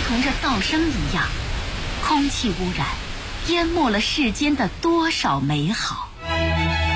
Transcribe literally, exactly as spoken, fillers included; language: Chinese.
同着噪声一样，空气污染淹没了世间的多少美好。